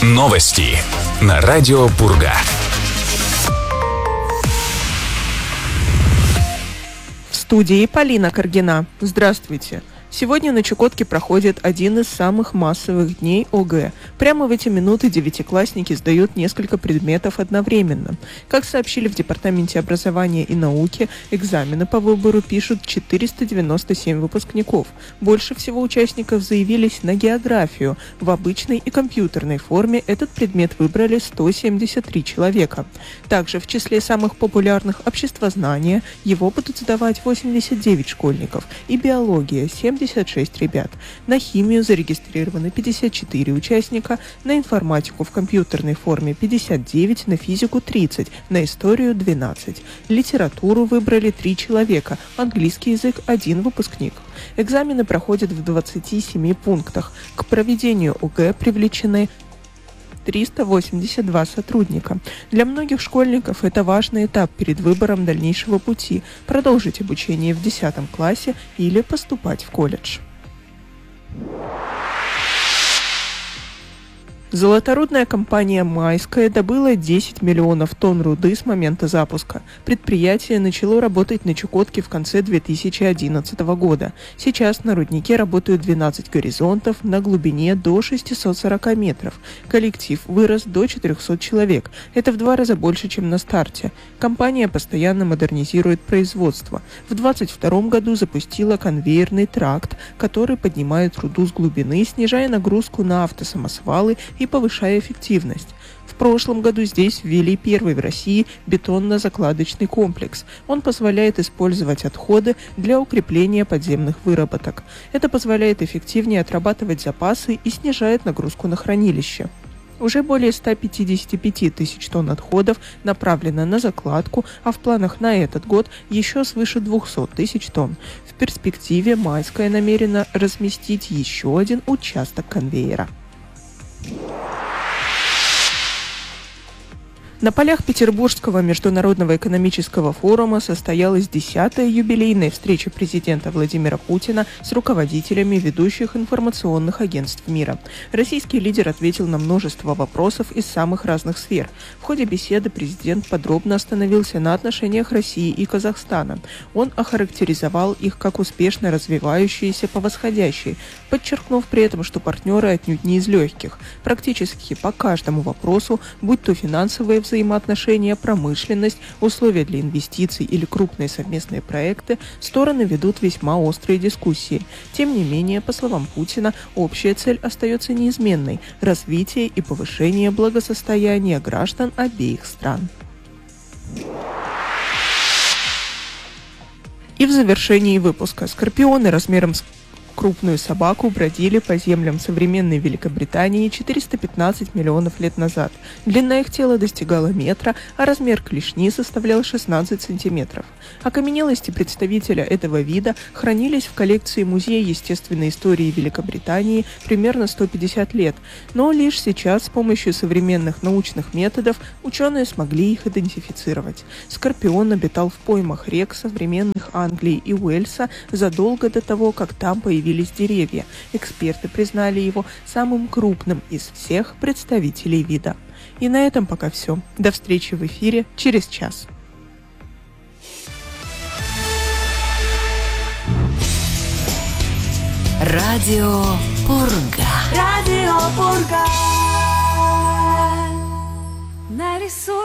Новости на радио Пурга. В студии Полина Каргина. Здравствуйте. Сегодня на Чукотке проходит один из самых массовых дней ОГЭ. Прямо в эти минуты девятиклассники сдают несколько предметов одновременно. Как сообщили в Департаменте образования и науки, экзамены по выбору пишут 497 выпускников. Больше всего участников заявились на географию. В обычной и компьютерной форме этот предмет выбрали 173 человека. Также в числе самых популярных обществознание, его будут сдавать 89 школьников, и биология – 76 ребят. На химию зарегистрированы 54 участника, на информатику в компьютерной форме 59, на физику 30, на историю 12. Литературу выбрали 3 человека, английский язык 1 выпускник. Экзамены проходят в 27 пунктах. К проведению ОГЭ привлечены 382 сотрудника. Для многих школьников это важный этап перед выбором дальнейшего пути – продолжить обучение в 10 классе или поступать в колледж. Золоторудная компания «Майская» добыла 10 миллионов тонн руды с момента запуска. Предприятие начало работать на Чукотке в конце 2011 года. Сейчас на руднике работают 12 горизонтов на глубине до 640 метров. Коллектив вырос до 400 человек. Это в 2 раза больше, чем на старте. Компания постоянно модернизирует производство. В 2022 году запустила конвейерный тракт, который поднимает руду с глубины, снижая нагрузку на автосамосвалы и повышая эффективность. В прошлом году здесь ввели первый в России бетонно-закладочный комплекс. Он позволяет использовать отходы для укрепления подземных выработок. Это позволяет эффективнее отрабатывать запасы и снижает нагрузку на хранилище. Уже более 155 тысяч тонн отходов направлено на закладку, а в планах на этот год еще свыше 200 тысяч тонн. В перспективе «Майская» намерена разместить еще один участок конвейера. На полях Петербургского международного экономического форума состоялась 10-я юбилейная встреча президента Владимира Путина с руководителями ведущих информационных агентств мира. Российский лидер ответил на множество вопросов из самых разных сфер. В ходе беседы президент подробно остановился на отношениях России и Казахстана. Он охарактеризовал их как успешно развивающиеся по восходящей, подчеркнув при этом, что партнеры отнюдь не из легких. Практически по каждому вопросу, будь то финансовые взаимоотношения, промышленность, условия для инвестиций или крупные совместные проекты, стороны ведут весьма острые дискуссии. Тем не менее, по словам Путина, общая цель остается неизменной – развитие и повышение благосостояния граждан обеих стран. И в завершении выпуска скорпионы размером с крупную собаку бродили по землям современной Великобритании 415 миллионов лет назад. Длина их тела достигала метра, а размер клешни составлял 16 сантиметров. Окаменелости представителя этого вида хранились в коллекции Музея естественной истории Великобритании примерно 150 лет, но лишь сейчас с помощью современных научных методов ученые смогли их идентифицировать. Скорпион обитал в поймах рек современных Англии и Уэльса задолго до того, как там появились деревья. Эксперты признали его самым крупным из всех представителей вида. И на этом пока все. До встречи в эфире через час. Радио Пурга. Радио Пурга. Нарисуй